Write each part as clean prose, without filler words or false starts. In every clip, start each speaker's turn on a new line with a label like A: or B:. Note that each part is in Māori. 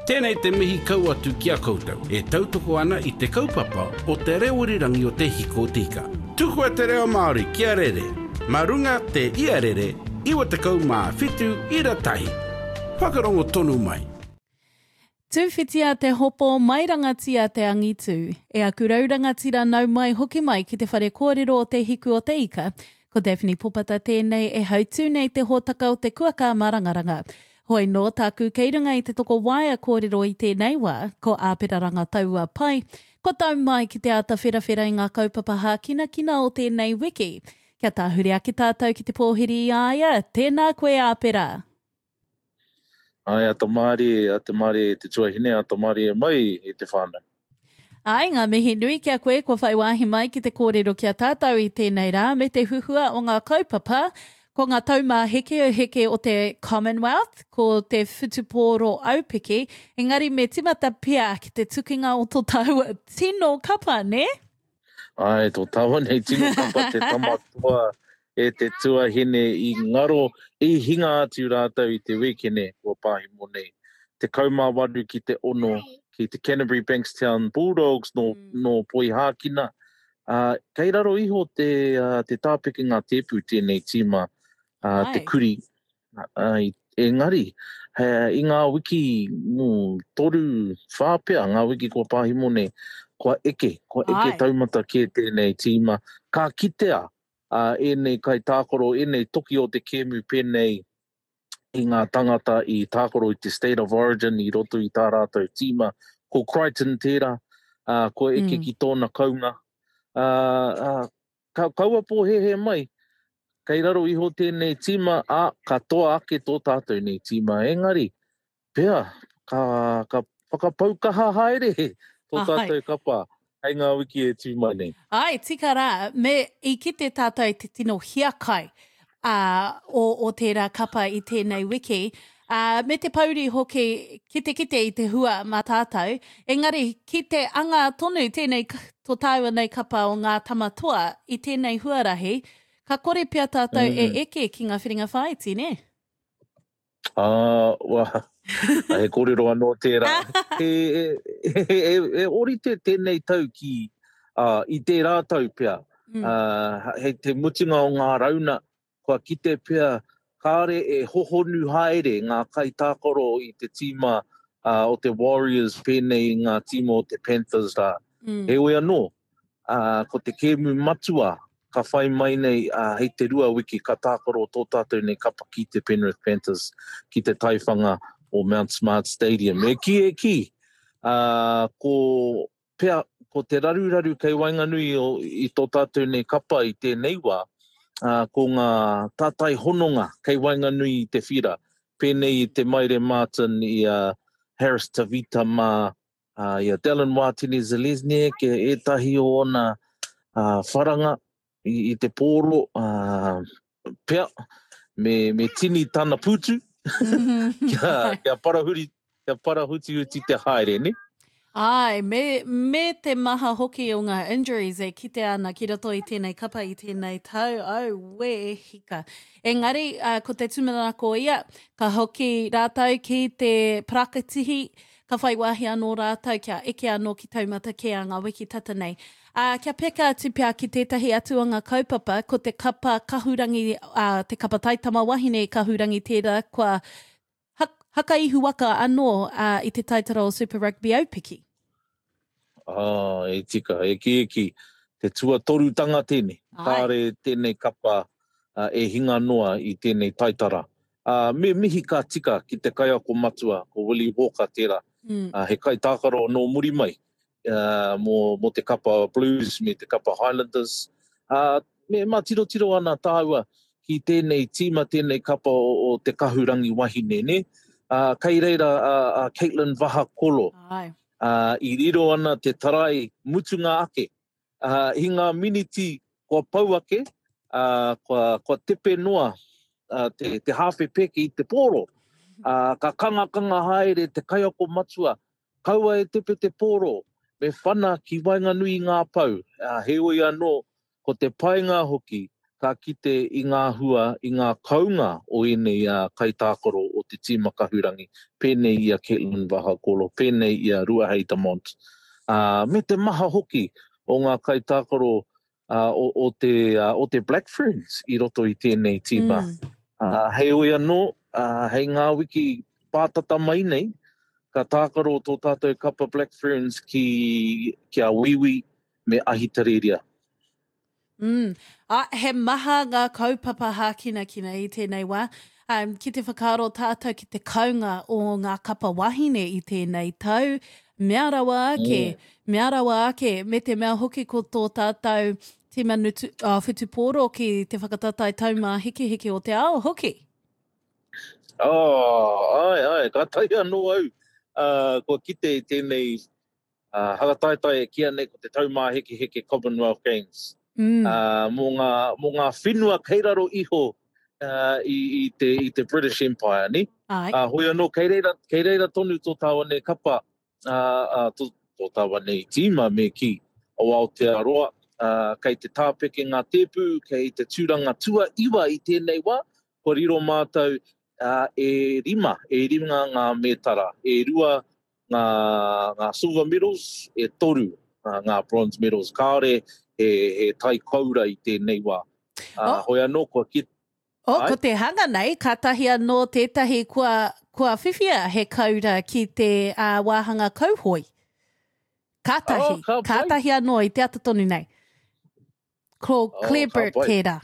A: Tēnei te mihi kau atu ki a koutou. E tautoko ana i te kaupapa o te reorirangi o te hiko tika. Tuku e te reo Māori ki a rere. Marunga te ia rere, iwa te kau mā whitu ira tahi. Whakarongo tonu mai.
B: Tūwhitia te hopo mai rangatia te angitu. E aku raurangatira nau mai hoki mai ki te whare kōrero o te hiku o te ika. Ko Daphne Popata tēnei e hautū nei te hōtaka o te kuaka marangaranga. Hoi no tāku keiranga i te toko waia kōrero i tēnei wā, ko āperaranga taua pai, ko tau mai ki te ata whirawhira i ngā kaupapa hākina kina o tēnei wiki. Kia tāhuri ake tātou ki te pōhiri i aia, tēnā koe āpera.
C: Ai, a te Māori te tuahine, a te Māori e mai i te whānau.
B: Ai, ngā mihi nui kia koe, ko whaiwahi mai ki te kōrero kia tātou i tēnei rā, me te huhua o ngā kaupapa, ko ngā taumā heke o te Commonwealth, ko te whutupōro aupiki, engari me timata pia ki te tukinga o tō taua tino kapa, ne?
C: Ai, tō taua nei tino kapa te tamatua e te tuahine i ngaro i hinga atu rātau i te wekene o Pāhimo nei. Te kaumāwaru ki te ono, ki te Canterbury Bankstown Bulldogs no Poi Hākina. Kei raro iho te tāpeke ngā tepu tēnei tīma. Te kuri, engari, i ngā wiki toru whāpea, ngā wiki ko Pāhimo nei, kua eke taumata ke tēnei tīma, ka kitea enei kai tākoro, enei toki o te kēmu pēnei i ngā tangata i tākoro i te State of Origin, i roto i tā rātou tīma, ko Crichton tērā, ko eke ki tōna kaunga. Kaua pō he mai, kei raro iho tēnei tīma, ka toa ake tō tātou nei tīma. Engari, pēr, ka whakapaukaha haere tō tātou kapa, hei ngā wiki e tūmai nei.
B: Ai, tika rā, me i ki te tātou te tino hiakai o tērā kapa i tēnei wiki, me te pauri hoki kite i te hua mā tātou, engari, ki te anga tonu tēnei tō tāua nei kapa o ngā tamatua i tēnei huarahi, ka kore pia tātou e eke ki ngā whiringa whaiti, ne?
C: He kōrero anō tērā. E orite tēnei tau ki i te rātau pia. Hei te mutinga o ngā rauna, kua kite pia, kāre e hohonu haere ngā kai tākoro i te tīma o te Warriors pēnei ngā tīma o te Panthers rā. He oi anō, ko te kēmu matua, ka whai mai nei hei te rua wiki ka tākoro tō tātou nei kapa ki te Penrith Panthers ki te taiwhanga o Mount Smart Stadium. E ki, ko te raru kei Wainganui i tō tātou nei kapa i tēnei wā, ko ngā tātai hononga kei Wainganui i te whira, pēnei i te Maire Martin i Harris Tavita mā, i Dylan Watini Zelezniak, e tahi o ona wharanga, i te pōro, pia, me tini tāna putu, kia parahuti te haere, ne?
B: Ai, me te maha hoki o ngā injuries e kite ana ki rato i tēnei kapa i tēnei tau, we hika. Engari, ko te tumanako ia, ka hoki rātau ki te prakatihi, ka whai wahi anō rātau, kia eke anō ki taumata ke a ngā wiki tata nei. Kia peka atu pia ki tētahi atu o ngā kaupapa, ko te kapa kahurangi, te kapa taitama wahine kahurangi tērā, kua hakaihu waka anō i te taitara o Super Rugby aupiki.
C: E tika, eki, te tua torutanga tēnei, kāre tēnei kapa e hinga noa i tēnei taitara. Me mihi ka tika ki te kaiako matua, ko Willie Walker tērā, he kai tākaro no muri mai. Mo te kapa Blues, me te kapa Highlanders. Me mā tiro ana tāua ki tēnei tīma, tēnei kapa o te kahurangi wahine, ne? Kei reira Caitlin Vahakolo. I riro ana te tarai mutunga ake. I ngā miniti kua pau ake, kua tepe noa, te hawhi peke i te pōro. Ka kanga haere te kaiako matua. Kaua e tepe te pōro. Me whana ki Wainganui ngā pau, he oi anō, ko te painga hoki, ka kite i ngā hua, i ngā kaunga o enei kai tākoro o te tima kahurangi. Pēnei ia Caitlin Vahakolo, pēnei ia Ruahei Damont. Me te maha hoki o ngā kaitākaro o te Black Ferns I roto I tēnei tima. Hei oi anō, hei ngā wiki pātata mai nei, ka tākaro tō tātou kapa Black Ferns ki a Wiwi me Ahitereiria.
B: He maha ngā kaupapa hākina I tēnei wā. Ki te whakaaro tātou ki te kaunga o ngā kapa wahine I tēnei tau. Mea rawa ake, me te mea hoki ko tō tātou te manutu whetupōro ki te whakatatai taumā hiki o te ao hoki.
C: Ai, ka tai anō au. Ko kite tēnei hagataetai kia nei ko te taumā hiki Commonwealth Games. Mō ngā whenua keiraro iho I te British Empire, ni? Hoi anō, kei reira tonu tō tāwane kapa, tō tāwane tīma me ki o Aotearoa, kei te tāpeke ngā tēpū, kei te tūranga tua iwa I tēnei wā, ko riro mātou e rima ngā mētara, e rua ngā silver medals, e toru ngā bronze medals. Kāore he tai kaura I tēnei wā. Hoi anō, ko ki...
B: Ko te hanga nei, ka tahi anō tētahi kua whiwhia he kaura ki te wāhanga kauhoi. Ka tahi anō I te atatonu nei. Ko Clarebert tērā.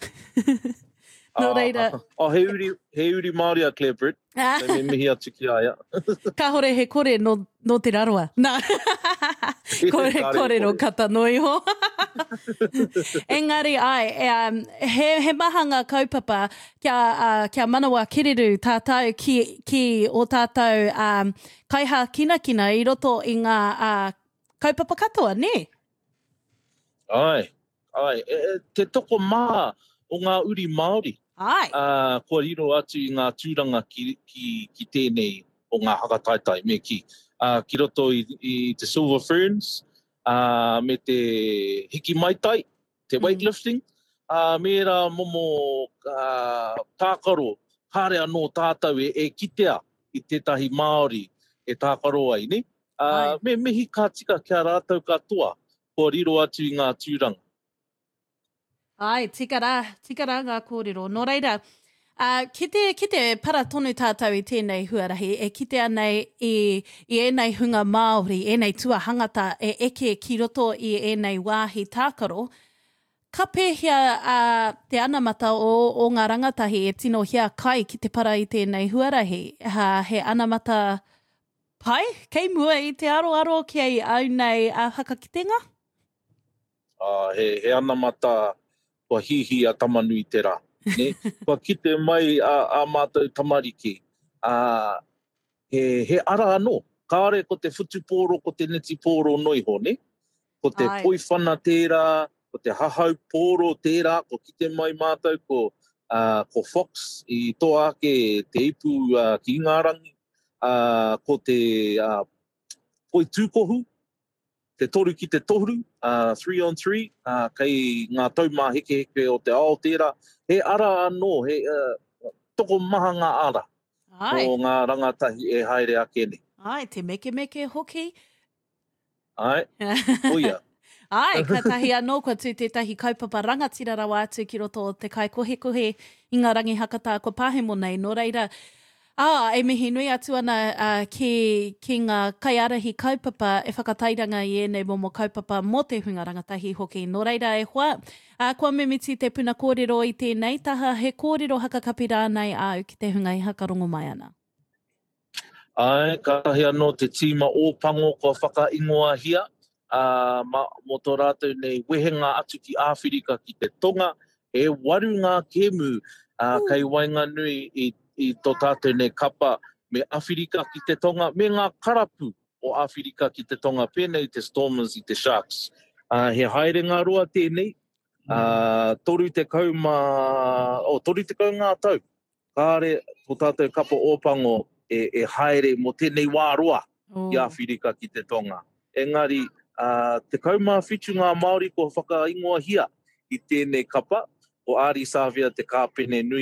B: No reira.
C: He uri Māori a Clarebert. Me mihi atu ki aia.
B: Ka hore he kore no te raroa. Nā. Kore no kata noi ho. Engari he maha ngā kaupapa kia manawa kereru tātou ki o tātou kaiha kinakina I roto I ngā kaupapa katoa, ne?
C: Ai. Te toko maha o ngā uri Māori. Kua riro atu I ngā tūranga ki tēnei o ngā hakataitai me ki. Ki roto I te Silver Ferns, me te hiki maitai, te weightlifting, me rā momo tākaro, hare anō tātou e kitea I tētahi Māori e tākaro ai, ne? Me mihi ka tika kia rātou katoa, kua riro atu I ngā tūranga.
B: Ai, tika rā ngā kōrero. Nō reira, ki te para tonu tātou I tēnei huarahi, e kitea nei I ēnei hunga Māori, ēnei tua hangata e eke ki roto I ēnei wāhi tākaro, ka pēhia te anamata o ngā rangatahi e tino hia kai ki te para I tēnei huarahi. He anamata pai, kei mua I te aroaro ki au nei hakakitenga?
C: He anamata kua hihi a tamanui te rā. Ne? Kua kite mai a mātou tamariki. He ara anō. Kāre ko te whutupōro, ko te neti pōro noiho, ne? Ko te poiwhana tērā, ko te hahau pōro tērā, ko kite mai mātou ko Fox I tō ake te ipu ki Ingarangi, ko te poi tūkohu, te toru ki te toru, 3-on-3, kei ngā taumā heke o te ao tērā. He ara anō, he toko maha ngā ara. O ngā rangatahi e haere ake ne.
B: Ai, te meke hoki.
C: Ai, oia.
B: Ai, ka tahi anō kua tū tētahi kaupapa rangatira rawa atu ki roto o te kai kohe I ngā rangi hakata ko pāhemo nei. Nō reira, e mihi nui atu ana ki ngā kaiarahi kaupapa e whakatairanga I ēnei momo kaupapa mō te hunga rangatahi hoki. Nō reira e hoa, kua mimiti te puna kōrero I tēnei taha, he kōrero hakakapi rānei au ki te hunga I hakarongo mai ana.
C: Ai, ka tahi anō te tīma ōpango kua whakaingoa hia, mō tō rātou nei wehenga atu ki Āwhirika ki te tonga, e waru ngā kēmu kei wainga nui I tō tātou nei kapa me Āwhirika ki te tonga, me ngā karapu o Āwhirika ki te tonga, pēnei te Stormers I te Sharks. He haere ngā roa tēnei, toru te kau ngā tau. Kāre tō tātou kapa ōpango e haere mo tēnei wā roa I Āwhirika ki te tonga. Engari, te kaumā whitu ngā Māori ko whakaingoa hia I tēnei kapa, o Ari Sāwhia te kāpene nui,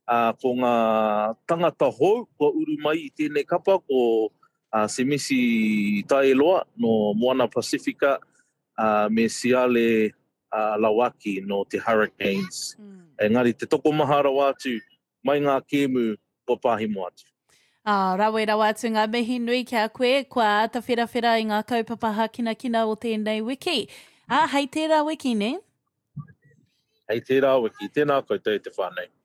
C: ko ngā tangata hou, ko uru mai I tēnei kapa, ko se misi Taeloa no Moana Pacifica, me Siale Lawaki no te Hurricanes. Engari, te toko mahara wātu, mai ngā kēmu o pāhimo atu.
B: Rawe rawa atu ngā mihi nui kia koe, kua ata whirawhira I ngā kaupapa kina o tēnei wiki. Hei tērā wiki, ne?
C: Hei tērā wiki, tēnā koutou te whānei.